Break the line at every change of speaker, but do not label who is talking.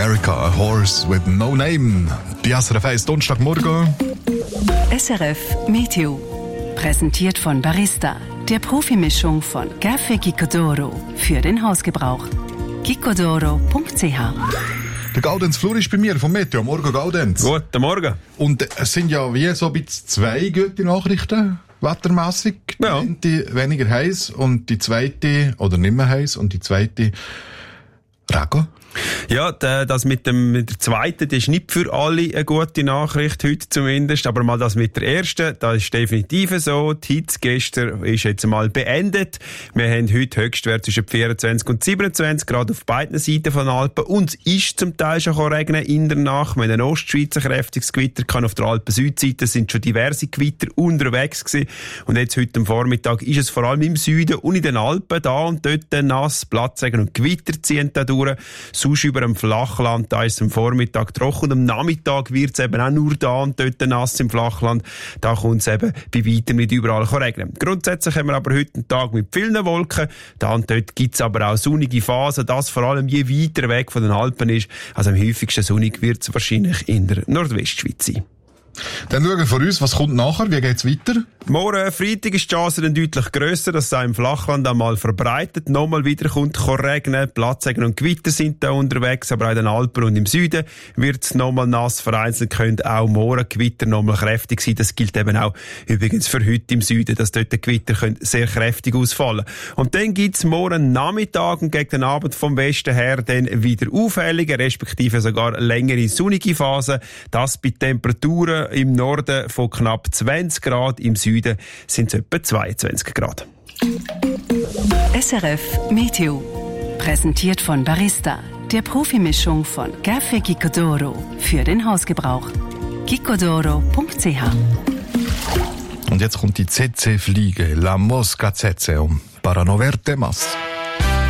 America, a horse with no name. Die SRF 1 Donnerstagmorgen.
SRF Meteo. Präsentiert von Barista, der Profimischung von Café Gicodoro für den Hausgebrauch. gicodoro.ch.
Der Gaudenz Flur ist bei mir vom Meteo. Morgen, Gaudenz.
Guten Morgen.
Und es sind ja wie so ein bisschen zwei gute Nachrichten, wettermässig.
Ja.
Die weniger heiß und die zweite, oder nicht mehr heiß, und die zweite Regen.
Ja, das mit der zweiten, das ist nicht für alle eine gute Nachricht, heute zumindest. Aber mal das mit der ersten, das ist definitiv so. Die Hitze gestern ist jetzt mal beendet. Wir haben heute Höchstwert zwischen 24 und 27 Grad auf beiden Seiten von den Alpen. Und es ist zum Teil schon regnen in der Nacht. Wir haben in der Ostschweiz ein kräftiges Gewitter gehabt. Auf der Alpen-Südseite sind schon diverse Gewitter unterwegs gewesen. Und jetzt heute am Vormittag ist es vor allem im Süden und in den Alpen da und dort nass, Platzregen und Gewitter ziehen da durch. Sonst über dem Flachland, da ist es am Vormittag trocken und am Nachmittag wird es eben auch nur da und dort nass im Flachland. Da kommt es eben bei weitem nicht überall regnen. Grundsätzlich haben wir aber heute einen Tag mit vielen Wolken. Da und dort gibt es aber auch sonnige Phasen, das vor allem je weiter weg von den Alpen ist. Also am häufigsten sonnig wird es wahrscheinlich in der Nordwestschweiz sein.
Dann schauen wir von uns, was kommt nachher, wie geht's weiter?
Morgen Freitag ist die Chance dann deutlich grösser, dass es auch im Flachland einmal verbreitet. Nochmal wieder kommt regnen, Platzregen und Gewitter sind da unterwegs, aber auch in den Alpen und im Süden wird es nochmal nass. Vereinzelt können auch morgen Gewitter nochmal kräftig sein. Das gilt eben auch übrigens für heute im Süden, dass dort die Gewitter können sehr kräftig ausfallen. Und dann gibt's morgen Nachmittag und gegen den Abend vom Westen her dann wieder Aufhellungen, respektive sogar längere sonnige Phasen. Das bei Temperaturen im Norden von knapp 20 Grad, im Süden sind es etwa 22 Grad.
SRF Meteo. Präsentiert von Barista, der Profimischung von Café Gicodoro für den Hausgebrauch. gicodoro.ch.
Und jetzt kommt die CC-Fliege, La Mosca Ceceum, para no verte más.